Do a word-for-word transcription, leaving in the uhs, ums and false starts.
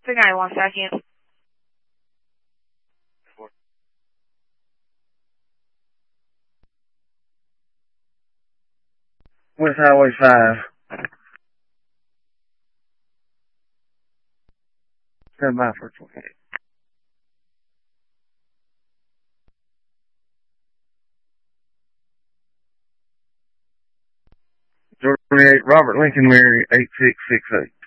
Hang on one second. West Highway five. Stand by for twenty-eight. twenty-eight, Robert Lincoln, Mary, eight six six eight.